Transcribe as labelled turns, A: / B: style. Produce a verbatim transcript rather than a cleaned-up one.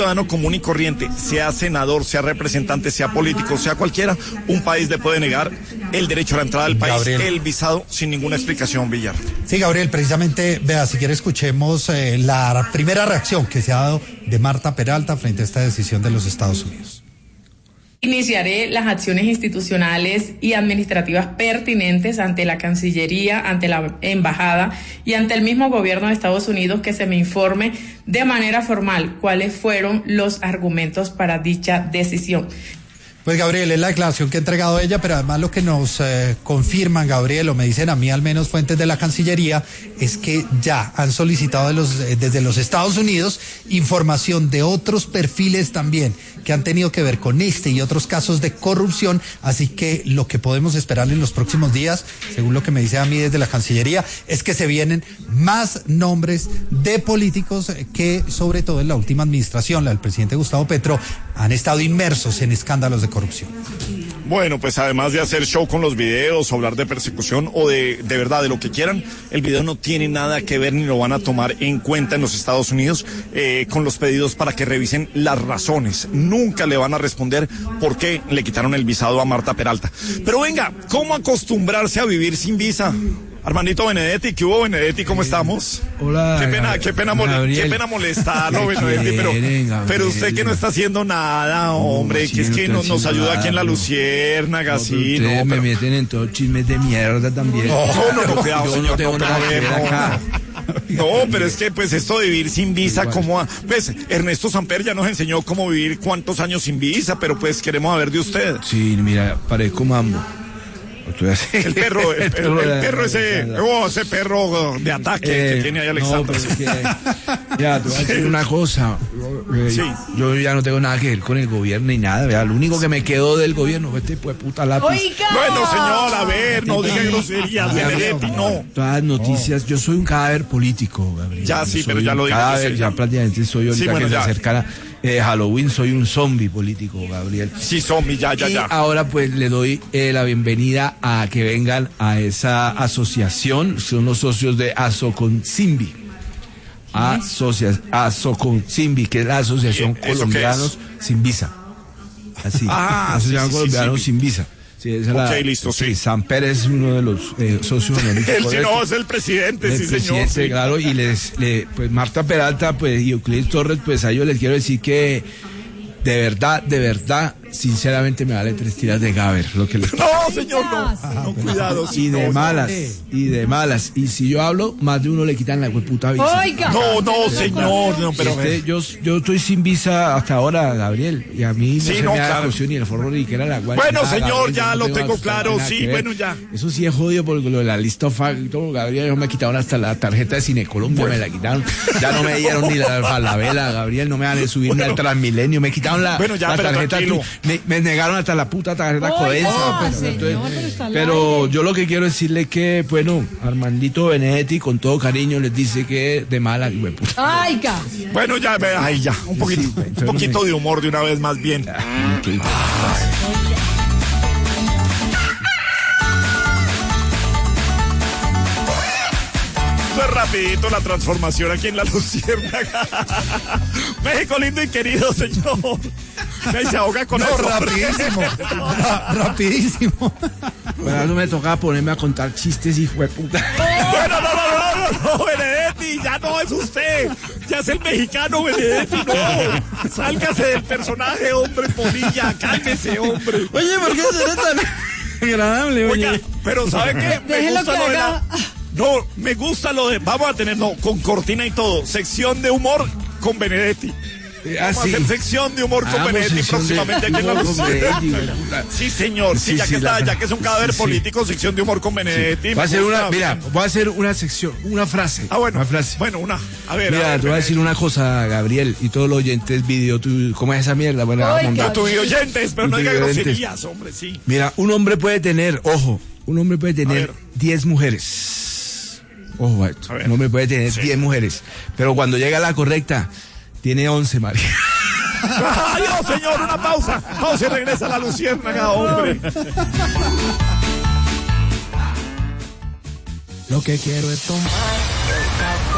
A: ciudadano común y corriente, sea senador, sea representante, sea político, sea cualquiera, un país le puede negar el derecho a la entrada del país, Gabriel. El visado, sin ninguna explicación, Villar.
B: Sí, Gabriel, precisamente, vea, si quiere escuchemos eh, la primera reacción que se ha dado de Marta Peralta frente a esta decisión de los Estados Unidos.
C: Iniciaré las acciones institucionales y administrativas pertinentes ante la Cancillería, ante la Embajada y ante el mismo gobierno de Estados Unidos, que se me informe de manera formal cuáles fueron los argumentos para dicha decisión.
B: Pues Gabriel, es la declaración que ha entregado ella, pero además lo que nos eh, confirman, Gabriel, o me dicen a mí al menos fuentes de la Cancillería, es que ya han solicitado de los, eh, desde los Estados Unidos información de otros perfiles también que han tenido que ver con este y otros casos de corrupción, así que lo que podemos esperar en los próximos días, según lo que me dice a mí desde la Cancillería, es que se vienen más nombres de políticos que, sobre todo en la última administración, la del presidente Gustavo Petro, han estado inmersos en escándalos de corrupción.
A: Bueno, pues además de hacer show con los videos, o hablar de persecución o de, de verdad, de lo que quieran, el video no tiene nada que ver ni lo van a tomar en cuenta en los Estados Unidos eh, con los pedidos para que revisen las razones. Nunca le van a responder por qué le quitaron el visado a Marta Peralta. Pero venga, ¿cómo acostumbrarse a vivir sin visa? Armandito Benedetti, ¿qué hubo, Benedetti? ¿Cómo estamos?
D: Hola.
A: Qué pena, qué pena, mole, qué pena molestarlo, Benedetti, pero, pero usted que no está haciendo nada, hombre, no, que es que no, nos ayuda nada, aquí en la Luciérnaga, no, sí,
D: no.
A: Pero...
D: me meten en todos chismes de mierda también.
A: No, no, no, cuidado,
D: yo
A: señor,
D: no tengo
A: no,
D: nada que ver acá.
A: No, pero es que pues esto de vivir sin visa, como pues Ernesto Samper ya nos enseñó cómo vivir cuántos años sin visa, pero pues queremos saber de usted.
D: Sí, mira, parezco mambo.
A: El perro, el, el, el, el perro ese, oh, ese perro de ataque eh, que tiene ahí Alexandra.
D: No, es que, ya, te voy a decir una cosa. Eh, sí. Yo ya no tengo nada que ver con el gobierno ni nada, ¿verdad? Lo único que me quedó del gobierno fue este pues puta lápiz.
C: Oiga.
A: Bueno, señor, a ver, no diga groserías, Benedetti, no.
D: Todas las noticias, yo soy un cadáver político, Gabriel.
A: Ya sí, pero ya lo digo.
D: Cadáver, ya prácticamente soy ahorita sí, bueno, que ya. se acerca Eh, Halloween, soy un zombie político, Gabriel.
A: Sí, zombie, ya, ya,
D: y
A: ya.
D: Ahora pues le doy eh, la bienvenida a que vengan a esa asociación, son los socios de Asoconsimbi. Asociación Asoconsimbi, que es la Asociación Colombianos Sin Visa. Así,
A: ah,
D: Asociación
A: sí,
D: Colombianos
A: sí, sí.
D: Sin Visa. Sí, esa
A: ok,
D: la,
A: listo, sí.
D: sí. Samper es uno de los eh, socios honoríficos.
A: Él sí no, es el presidente,
D: el
A: sí,
D: presidente,
A: señor. Sí.
D: Claro, y les, le, pues Marta Peralta, pues, y Euclides Torres, pues a ellos les quiero decir que de verdad, de verdad, sinceramente me vale tres tiras de Gaber, lo que les...
A: No, señor, no, no, cuidado.
D: Y de
A: no,
D: malas, y de malas, y si yo hablo, más de uno le quitan la puta visa.
C: Oiga.
A: No, no, señor, no, pero...
D: Este, yo, yo estoy sin visa hasta ahora, Gabriel, y a mí no
A: sí,
D: se
A: no,
D: me da
A: claro.
D: la cuestión ni el forro ni que era la guardia.
A: Bueno,
D: nada,
A: señor,
D: Gabriel,
A: ya
D: no
A: lo
D: tengo
A: tengo claro, sí, bueno, ya.
D: Eso sí es jodido porque lo de la lista y todo, Gabriel, ellos me quitaron hasta la tarjeta de Cine Colombia, bueno. me la quitaron. Ya no me dieron ni la falabella, Gabriel, no me van a subir bueno. ni al Transmilenio, me quitaron la, bueno, ya, la tarjeta, tu, me, me negaron hasta la puta tarjeta Codensa. Pero,
C: señor,
D: entonces,
C: pero,
D: pero yo lo que quiero decirle que, bueno, Armandito Benedetti, con todo cariño, les dice que de mala. Bueno,
C: ay, ca.
A: Bueno, ya, ay, ya, un poquito, sí, un poquito de humor de una vez más bien.
D: Okay.
A: Pues rapidito la transformación aquí en la Luciérnaga. México lindo y querido, señor. Ahí se ahoga con
B: no,
A: eso.
B: rapidísimo. Ra rapidísimo.
D: Bueno, no me tocaba ponerme a contar chistes, hijo de puta.
A: Bueno, no, no, no, no, no, Benedetti, ya no es usted. Ya es el mexicano, Benedetti, no. Sálgase del personaje, hombre, polilla, cálmese, hombre.
D: Oye, ¿por qué será tan agradable, oye?
A: Oiga, pero ¿sabe qué? Me gusta lo de la... No, me gusta lo de... Vamos a tener, no, con cortina y todo, sección de humor con Benedetti. Vamos ah, sí. a hacer sección de humor con Benedetti próximamente aquí en la Luciérnaga. Sí, señor, sí, sí ya sí, que está, la... ya que es un cadáver sí, político, sección de humor con Benedetti.
D: Sí. Va a hacer una, mira, voy a hacer una sección, una frase.
A: Ah, bueno,
D: una frase.
A: Bueno, una, a ver.
D: Mira,
A: a ver,
D: te voy a decir una cosa, Gabriel, y todos los oyentes video, tú, ¿cómo es esa mierda? Bueno,
A: a tus oyentes, pero no diga groserías, hombre, sí.
D: Mira, un hombre puede tener, ojo, un hombre puede tener diez mujeres. Ojo, esto. Un hombre puede tener diez sí. mujeres, pero cuando llega la correcta, tiene once, María.
A: Adiós, señor, una pausa. Pausa y regresa a la Luciérnaga, hombre.
E: Lo que quiero es tomar.